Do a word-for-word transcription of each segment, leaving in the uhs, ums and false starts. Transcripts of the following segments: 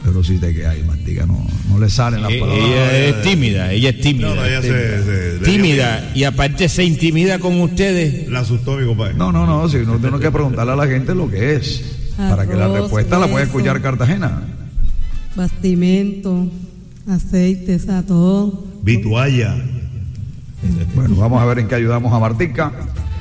Pero sí te queda ahí, Martica, no, no le salen las palabras. Ella es tímida, ella es tímida. No, no, ella se, se, tímida, y aparte se intimida con ustedes. La asustó mi compadre. No, no, no, si no tengo que preguntarle a la gente lo que es, Arroz, para que la respuesta la pueda queso, escuchar Cartagena. Bastimento, aceites, a todo. Vitualla. Bueno, vamos a ver en qué ayudamos a Martica.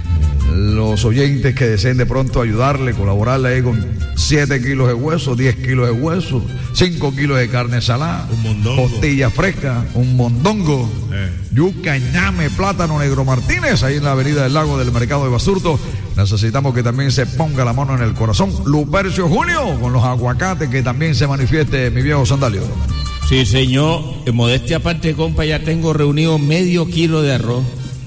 Los oyentes que deseen de pronto ayudarle, colaborarle ahí con siete kilos de hueso, diez kilos de hueso, cinco kilos de carne salada, un mondongo, costilla fresca, un mondongo, eh. yuca, ñame, plátano negro Martínez, ahí en la avenida del Lago del Mercado de Basurto. Necesitamos que también se ponga la mano en el corazón. Lupercio Julio, con los aguacates, que también se manifieste mi viejo Sandalio. Sí, señor, en modestia aparte, compa, ya tengo reunido medio kilo de arroz.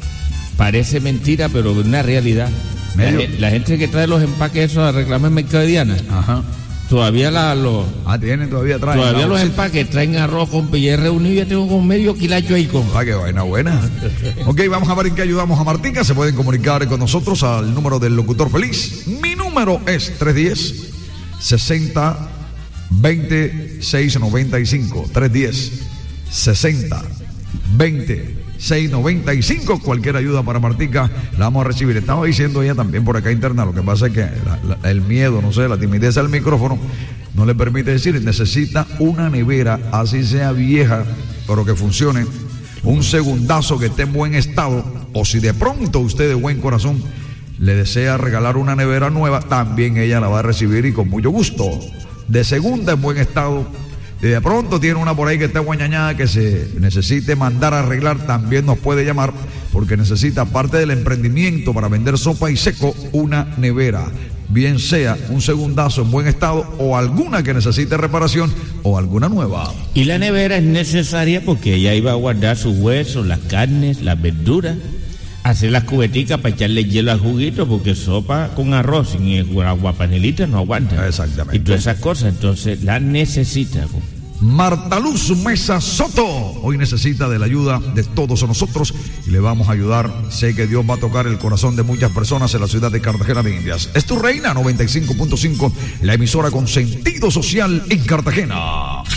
Parece mentira, pero es una realidad. La, la gente que trae los empaques esos a reclamar en Mercado de Diana, ajá, todavía la, los ah, tienen, todavía traen todavía los empaques traen arroz, compa, y he reunido, ya tengo con medio kilacho ahí, compa. Ah, qué vaina buena. Ok, vamos a ver en qué ayudamos a Martica. Se pueden comunicar con nosotros al número del locutor feliz. Mi número es tres uno cero, sesenta, veinte, seiscientos noventa y cinco. tres uno cero, sesenta, veinte, seiscientos noventa y cinco. Cualquier ayuda para Martica la vamos a recibir. Estaba diciendo ella también por acá interna, lo que pasa es que la, la, el miedo, no sé, la timidez del micrófono no le permite decir. Necesita una nevera, así sea vieja, pero que funcione, un segundazo que esté en buen estado, o si de pronto usted de buen corazón le desea regalar una nevera nueva, también ella la va a recibir y con mucho gusto. De segunda en buen estado. Y de pronto tiene una por ahí que está guañañada, que se necesite mandar a arreglar, también nos puede llamar, porque necesita, parte del emprendimiento para vender sopa y seco, una nevera, bien sea un segundazo en buen estado o alguna que necesite reparación o alguna nueva. Y la nevera es necesaria porque ella iba a guardar sus huesos, las carnes, las verduras, hacer las cubeticas para echarle hielo al juguito, porque sopa con arroz sin el agua panelita no aguanta. Exactamente. Y todas esas cosas, entonces la necesita. Marta Luz Mesa Soto hoy necesita de la ayuda de todos nosotros y le vamos a ayudar. Sé que Dios va a tocar el corazón de muchas personas en la ciudad de Cartagena de Indias. Es tu reina noventa y cinco punto cinco, la emisora con sentido social en Cartagena.